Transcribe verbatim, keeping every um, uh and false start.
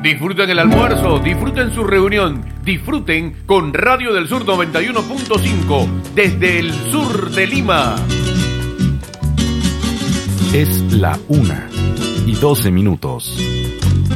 Disfruten el almuerzo, disfruten su reunión, disfruten con Radio del Sur noventa y uno punto cinco desde el sur de Lima. Es la una y doce minutos.